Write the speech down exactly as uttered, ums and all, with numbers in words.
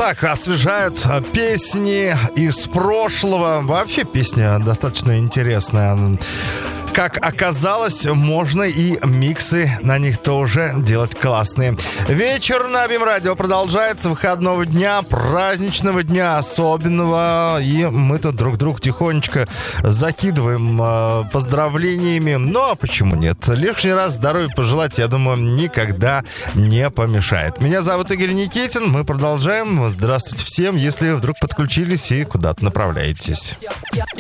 Так, освежают песни из прошлого. Вообще песня достаточно интересная. Как оказалось, можно и миксы на них тоже делать классные. Вечер на ВИМ-радио продолжается, выходного дня, праздничного дня особенного. И мы тут друг друга тихонечко закидываем э, поздравлениями. Но почему нет? Лишний раз здоровья пожелать, я думаю, никогда не помешает. Меня зовут Игорь Никитин. Мы продолжаем. Здравствуйте всем, если вдруг подключились и куда-то направляетесь.